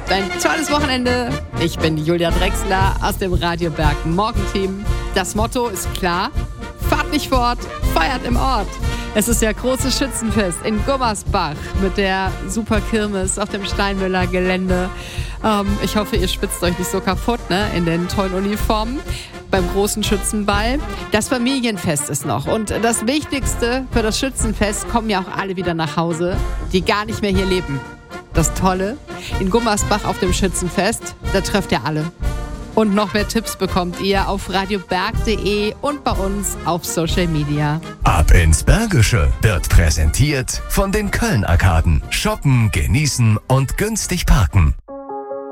habt ein tolles Wochenende. Ich bin die Julia Drechsler aus dem Radio Berg Morgenteam. Das Motto ist klar: Fahrt nicht fort, feiert im Ort. Es ist ja großes Schützenfest in Gummersbach mit der super Kirmes auf dem Steinmüller Gelände. Ich hoffe, ihr spitzt euch nicht so kaputt, ne, in den tollen Uniformen beim großen Schützenball. Das Familienfest ist noch. Und das Wichtigste für das Schützenfest: kommen ja auch alle wieder nach Hause, die gar nicht mehr hier leben. Das Tolle, in Gummersbach auf dem Schützenfest, da trefft ihr alle. Und noch mehr Tipps bekommt ihr auf radioberg.de und bei uns auf Social Media. Ab ins Bergische wird präsentiert von den Köln-Arkaden. Shoppen, genießen und günstig parken.